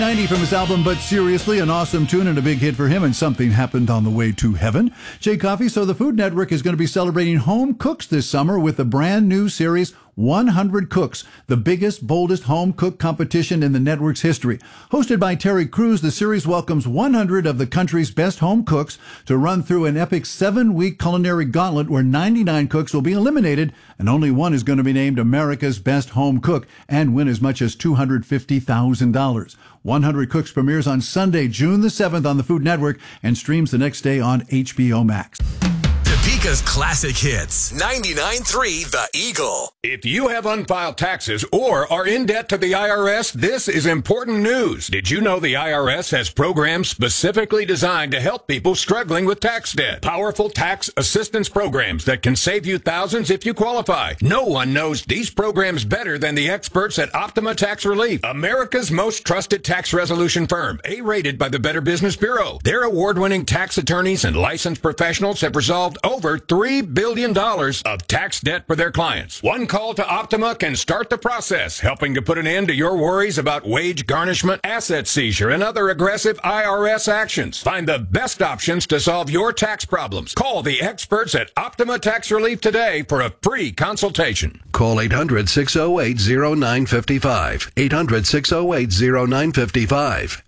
90 from his album But Seriously, an awesome tune and a big hit for him, and something happened on the way to heaven. Jay Coffey, so the Food Network is going to be celebrating home cooks this summer with a brand new series, 100 Cooks, the biggest, boldest home cook competition in the network's history. Hosted by Terry Crews, the series welcomes 100 of the country's best home cooks to run through an epic 7-week culinary gauntlet where 99 cooks will be eliminated, and only one is going to be named America's Best Home Cook and win as much as $250,000. 100 Cooks premieres on Sunday, June the 7th on the Food Network and streams the next day on HBO Max. Topeka's classic hits. 99.3 The Eagle. If you have unfiled taxes or are in debt to the IRS, this is important news. Did you know the IRS has programs specifically designed to help people struggling with tax debt? Powerful tax assistance programs that can save you thousands if you qualify. No one knows these programs better than the experts at Optima Tax Relief, America's most trusted tax resolution firm, A-rated by the Better Business Bureau. Their award-winning tax attorneys and licensed professionals have resolved over $3 billion of tax debt for their clients. One call to Optima can start the process, helping to put an end to your worries about wage garnishment, asset seizure, and other aggressive IRS actions. Find the best options to solve your tax problems. Call the experts at Optima Tax Relief today for a free consultation. Call 800-608-0955. 800-608-0955.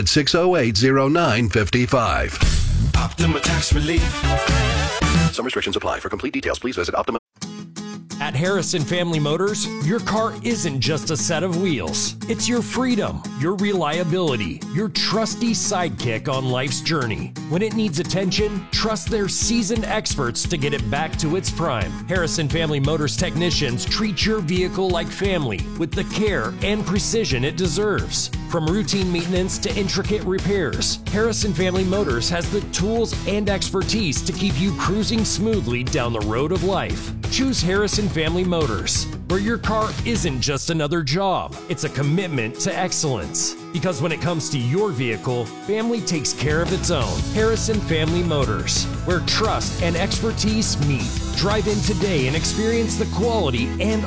800-608-0955. Optima Tax Relief. Some restrictions apply. For complete details, please visit Optima. At Harrison Family Motors, your car isn't just a set of wheels. It's your freedom, your reliability, your trusty sidekick on life's journey. When it needs attention, trust their seasoned experts to get it back to its prime. Harrison Family Motors technicians treat your vehicle like family with the care and precision it deserves. From routine maintenance to intricate repairs, Harrison Family Motors has the tools and expertise to keep you cruising smoothly down the road of life. Choose Harrison Family Motors, where your car isn't just another job, it's a commitment to excellence. Because when it comes to your vehicle, family takes care of its own. Harrison Family Motors, where trust and expertise meet. Drive in today and experience the quality and